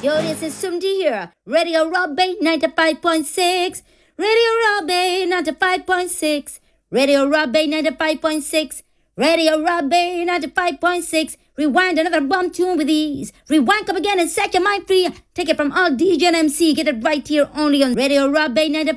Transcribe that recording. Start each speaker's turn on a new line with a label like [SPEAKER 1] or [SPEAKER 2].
[SPEAKER 1] Yo, this is Sumdi here. Radio Robbie 95.6. Radio Robbie 95.6. Radio Robbie 95.6. Radio Robbie 95.6. Rewind another bomb tune with ease. Rewind, come again and set your mind free. Take it from all DJ and MC. Get it right here only on Radio Robbie 95.6.